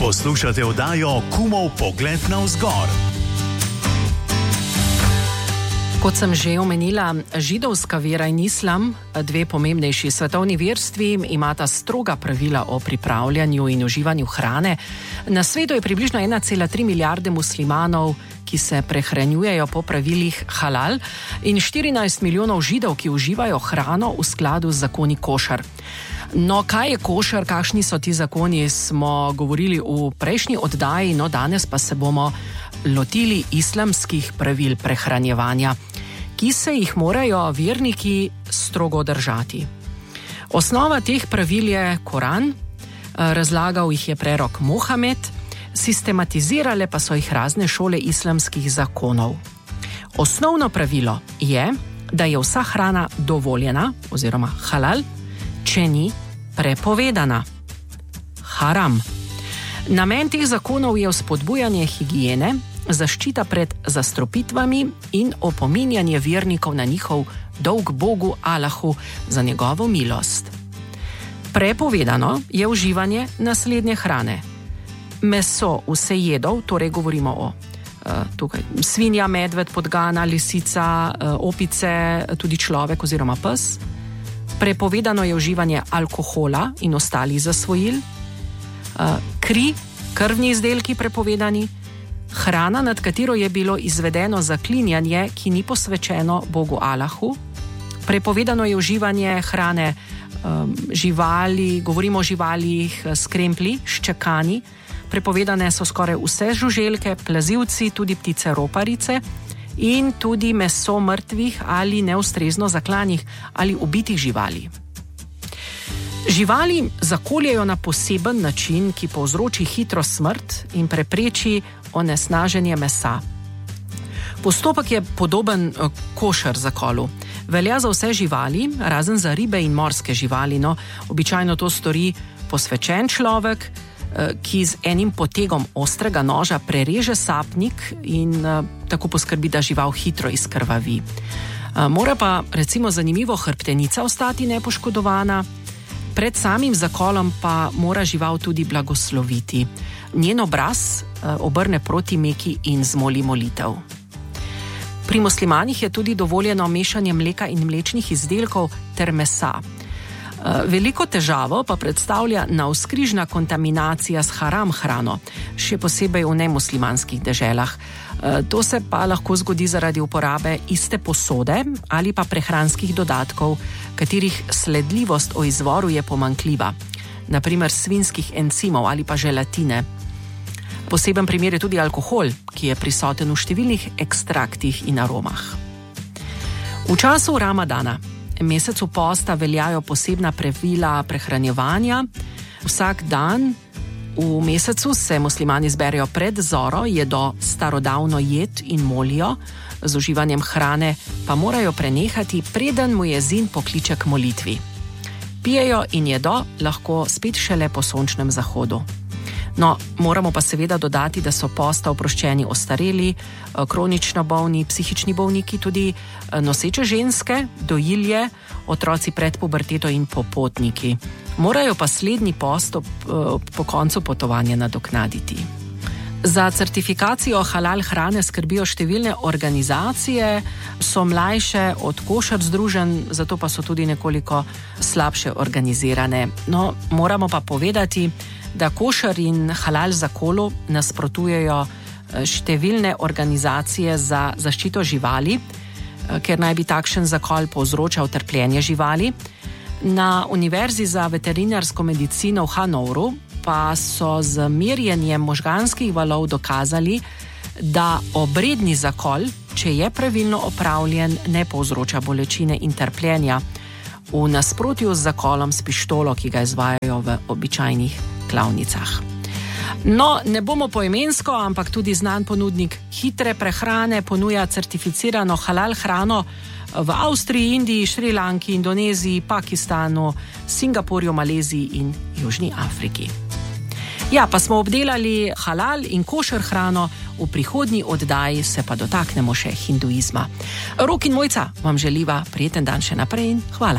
Poslušate oddajo Kumov pogled navzgor. Kot sem že omenila, židovska vera in islam, dve pomembnejši svetovni verstvi, imata stroga pravila o pripravljanju in uživanju hrane. Na svetu je približno 1,3 milijarde muslimanov, ki se prehranjujejo po pravilih halal, in 14 milijonov židov, ki uživajo hrano v skladu z zakoni košar. No, kaj je košar, kakšni so ti zakoni, smo govorili v prejšnji oddaji, no danes pa se bomo lotili islamskih pravil prehranjevanja, ki se jih morajo verniki strogo držati. Osnova teh pravil je Koran, razlagal jih je prerok Mohamed, sistematizirale pa so jih razne šole islamskih zakonov. Osnovno pravilo je, da je vsa hrana dovoljena oziroma halal, če ni prepovedana. Haram. Namen teh zakonov je vzpodbujanje higiene, zaščita pred zastrupitvami in opominjanje vernikov na njihov dolg Bogu Allahu za njegovo milost. Prepovedano je uživanje naslednje hrane. Meso vsejedov, torej govorimo o svinja, medved, podgana, lisica, opice, tudi človek oziroma pes. Prepovedano je uživanje alkohola in ostalih zasvojil. Kri, krvni izdelki prepovedani, hrana, nad katero je bilo izvedeno zaklinjanje, ki ni posvečeno Bogu Allahu. Prepovedano je uživanje hrane živali, govorimo o živalih s kremplji, ščekani. Prepovedane so skoraj vse žuželke, plazivci, tudi ptice roparice in tudi meso mrtvih ali neustrezno zaklanih ali ubitih živali. Živali zakoljejo na poseben način, ki povzroči hitro smrt in prepreči onesnaženje mesa. Postopek je podoben košar zakolu. Velja za vse živali, razen za ribe in morske živali, no, običajno to stori posvečen človek, ki z enim potegom ostrega noža prereže sapnik in tako poskrbi, da žival hitro izkrvavi. Mora pa, recimo zanimivo, hrbtenica ostati nepoškodovana. Pred samim zakolom pa mora žival tudi blagosloviti. Njen obraz obrne proti Meki in zmoli molitev. Pri muslimanih je tudi dovoljeno mešanje mleka in mlečnih izdelkov ter mesa. Veliko težavo pa predstavlja navzkrižna kontaminacija s haram hrano, še posebej v nemuslimanskih deželah. To se pa lahko zgodi zaradi uporabe iste posode ali pa prehranskih dodatkov, katerih sledljivost o izvoru je pomanjkljiva, na primer svinjskih encimov ali pa želatine. Poseben primer je tudi alkohol, ki je prisoten v številnih ekstraktih in aromah. V času Ramadana, mesecu posta, veljajo posebna pravila prehranjevanja. Vsak dan v mesecu se muslimani zberejo pred zoro, jedo starodavno jed in molijo, z uživanjem hrane pa morajo prenehati, preden muezin pokliče k molitvi. Pijejo in jedo lahko spet šele po sončnem zahodu. No, moramo pa seveda dodati, da so posta oproščeni ostareli, kronično bolni, psihični bolniki, tudi noseče ženske, dojilje, otroci pred puberteto in popotniki. Morajo pa slednji post po koncu potovanja nadoknaditi. Za certifikacijo halal hrane skrbijo številne organizacije, so mlajše od košar združenj, zato pa so tudi nekoliko slabše organizirane. No, moramo pa povedati, da košar in halal zakolu nasprotujejo številne organizacije za zaščito živali, ker naj bi takšen zakol povzročal trpljenje živali. Na Univerzi za veterinarsko medicino v Hanovru pa so z merjenjem možganskih valov dokazali, da obredni zakol, če je pravilno opravljen, ne povzroča bolečine in trpljenja, v nasprotju z zakolom s pištolo, ki ga izvajajo v običajnih klavnicah. No, ne bomo poimensko, ampak tudi znan ponudnik hitre prehrane ponuja certificirano halal hrano v Avstriji, Indiji, Šrilanki, Indoneziji, Pakistanu, Singapurju, Maleziji in Južni Afriki. Ja, pa smo obdelali halal in košer hrano, v prihodnji oddaji se pa dotaknemo še hinduizma. Rok in Mojca vam želiva prijeten dan še naprej in hvala.